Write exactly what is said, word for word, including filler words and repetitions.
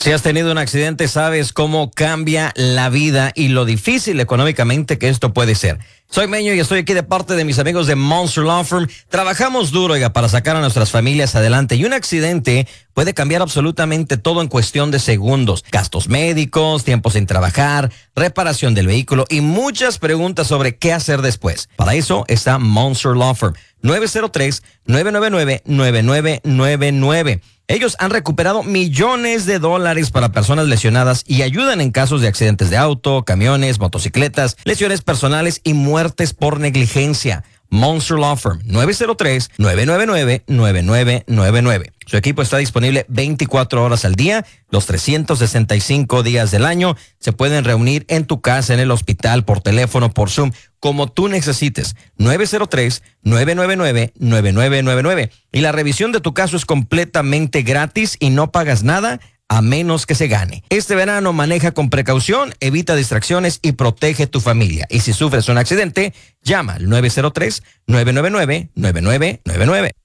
Si has tenido un accidente, sabes cómo cambia la vida y lo difícil económicamente que esto puede ser. Soy Meño y estoy aquí de parte de mis amigos de Monster Law Firm. Trabajamos duro, oiga, para sacar a nuestras familias adelante, y un accidente puede cambiar absolutamente todo en cuestión de segundos. Gastos médicos, tiempo sin trabajar, reparación del vehículo y muchas preguntas sobre qué hacer después. Para eso está Monster Law Firm. nueve cero tres, nueve nueve nueve, nueve nueve nueve nueve. Ellos han recuperado millones de dólares para personas lesionadas y ayudan en casos de accidentes de auto, camiones, motocicletas, lesiones personales y muertes por negligencia. Monster Law Firm, nueve cero tres, nueve nueve nueve, nueve nueve nueve nueve. Su equipo está disponible veinticuatro horas al día, los trescientos sesenta y cinco días del año. Se pueden reunir en tu casa, en el hospital, por teléfono, por Zoom, como tú necesites. nueve cero tres, nueve nueve nueve, nueve nueve nueve nueve. Y la revisión de tu caso es completamente gratis y no pagas nada a menos que se gane. Este verano maneja con precaución, evita distracciones y protege tu familia. Y si sufres un accidente, llama al nueve cero tres, nueve nueve nueve, nueve nueve nueve nueve.